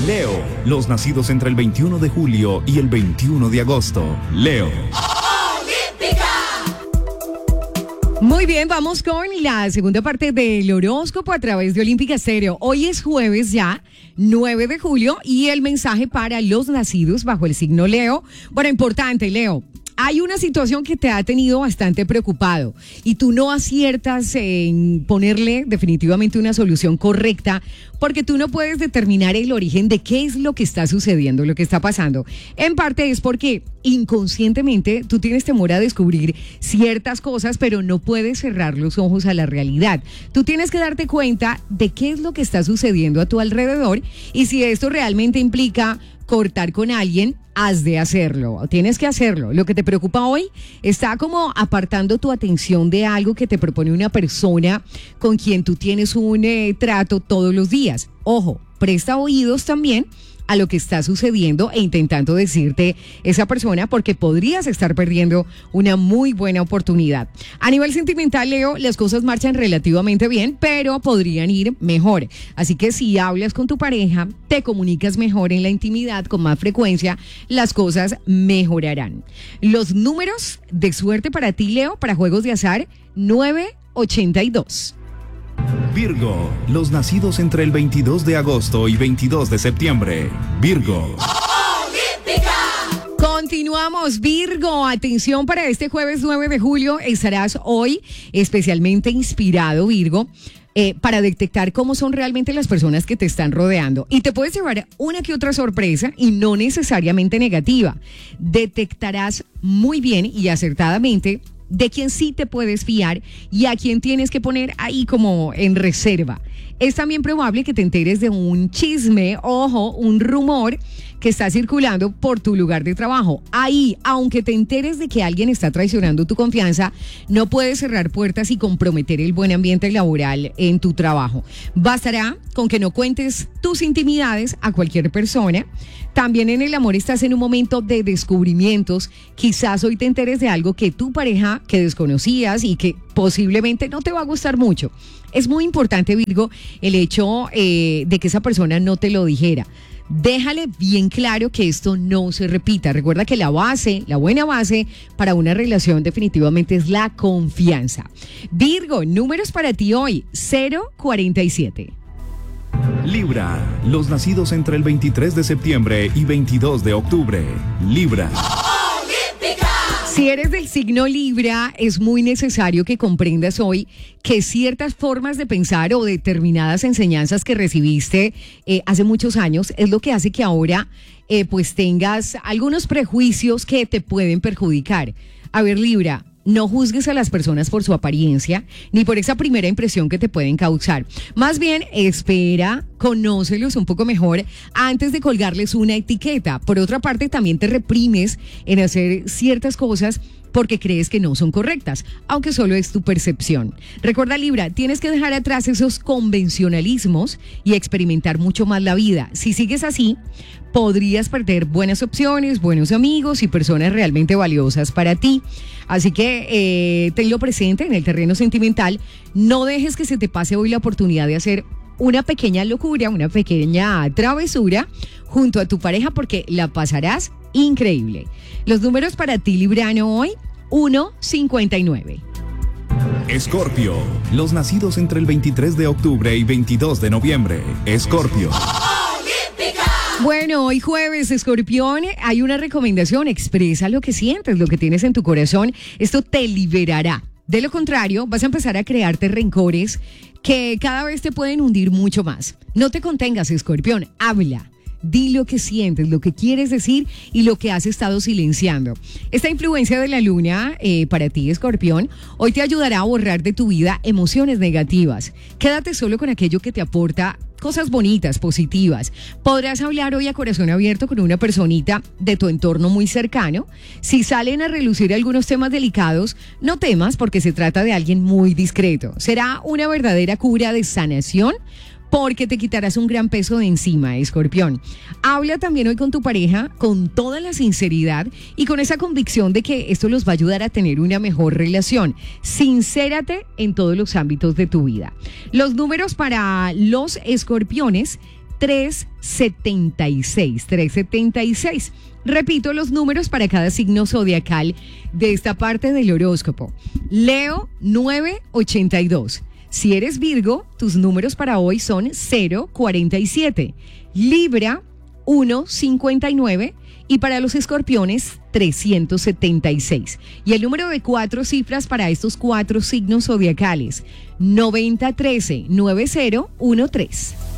Leo, los nacidos entre el 21 de julio y el 21 de agosto. Leo. Muy bien, vamos con la segunda parte del horóscopo a través de Olímpica Estéreo. Hoy es jueves ya, 9 de julio, y el mensaje para los nacidos bajo el signo Leo. Bueno, importante, Leo. Hay una situación que te ha tenido bastante preocupado y tú no aciertas en ponerle definitivamente una solución correcta porque tú no puedes determinar el origen de qué es lo que está sucediendo, lo que está pasando. En parte es porque inconscientemente tú tienes temor a descubrir ciertas cosas, pero no puedes cerrar los ojos a la realidad. Tú tienes que darte cuenta de qué es lo que está sucediendo a tu alrededor y si esto realmente implica cortar con alguien, has de hacerlo, tienes que hacerlo. Lo que te preocupa hoy está como apartando tu atención de algo que te propone una persona con quien tú tienes un trato todos los días. Ojo, presta oídos también a lo que está sucediendo e intentando decirte esa persona porque podrías estar perdiendo una muy buena oportunidad. A nivel sentimental, Leo, las cosas marchan relativamente bien, pero podrían ir mejor. Así que si hablas con tu pareja, te comunicas mejor en la intimidad con más frecuencia, las cosas mejorarán. Los números de suerte para ti, Leo, para juegos de azar, 982. Virgo, los nacidos entre el 22 de agosto y 22 de septiembre. Virgo. Continuamos, Virgo. Atención para este jueves 9 de julio. Estarás hoy especialmente inspirado, Virgo, para detectar cómo son realmente las personas que te están rodeando. Y te puedes llevar una que otra sorpresa y no necesariamente negativa. Detectarás muy bien y acertadamente de quién sí te puedes fiar y a quién tienes que poner ahí como en reserva. Es también probable que te enteres de un chisme, ojo, un rumor que está circulando por tu lugar de trabajo. Ahí, aunque te enteres de que alguien está traicionando tu confianza, no puedes cerrar puertas y comprometer el buen ambiente laboral en tu trabajo. Bastará con que no cuentes tus intimidades a cualquier persona. También en el amor estás en un momento de descubrimientos. Quizás hoy te enteres de algo que tu pareja que desconocías y que posiblemente no te va a gustar mucho. Es muy importante, Virgo, el hecho de que esa persona no te lo dijera. Déjale bien claro que esto no se repita. Recuerda que la buena base para una relación definitivamente es la confianza. Virgo, números para ti hoy, 047. Libra, los nacidos entre el 23 de septiembre y 22 de octubre. Libra. Si eres del signo Libra, es muy necesario que comprendas hoy que ciertas formas de pensar o determinadas enseñanzas que recibiste hace muchos años es lo que hace que ahora pues tengas algunos prejuicios que te pueden perjudicar. A ver, Libra, no juzgues a las personas por su apariencia ni por esa primera impresión que te pueden causar. Más bien, espera, conócelos un poco mejor antes de colgarles una etiqueta. Por otra parte, también te reprimes en hacer ciertas cosas porque crees que no son correctas, aunque solo es tu percepción. Recuerda, Libra, tienes que dejar atrás esos convencionalismos y experimentar mucho más la vida. Si sigues así, podrías perder buenas opciones, buenos amigos y personas realmente valiosas para ti. Así que tenlo presente en el terreno sentimental. No dejes que se te pase hoy la oportunidad de hacer una pequeña locura, una pequeña travesura junto a tu pareja porque la pasarás increíble. Los números para ti, Librano, hoy, 159. Escorpio, los nacidos entre el 23 de octubre y 22 de noviembre. Escorpio. Bueno, hoy jueves, Escorpión, hay una recomendación. Expresa lo que sientes, lo que tienes en tu corazón. Esto te liberará. De lo contrario, vas a empezar a crearte rencores que cada vez te pueden hundir mucho más. No te contengas, Escorpión, habla. Di lo que sientes, lo que quieres decir y lo que has estado silenciando. Esta influencia de la luna para ti, Escorpión, hoy te ayudará a borrar de tu vida emociones negativas. Quédate solo con aquello que te aporta cosas bonitas, positivas. Podrás hablar hoy a corazón abierto con una personita de tu entorno muy cercano. Si salen a relucir algunos temas delicados, no temas porque se trata de alguien muy discreto. Será una verdadera cura de sanación porque te quitarás un gran peso de encima, Escorpión. Habla también hoy con tu pareja con toda la sinceridad y con esa convicción de que esto los va a ayudar a tener una mejor relación. Sincérate en todos los ámbitos de tu vida. Los números para los escorpiones, 376. 376. Repito los números para cada signo zodiacal de esta parte del horóscopo. Leo, 982. Si eres Virgo, tus números para hoy son 047. Libra, 159. Y para los escorpiones, 376. Y el número de 4 cifras para estos 4 signos zodiacales, 9013, 9013.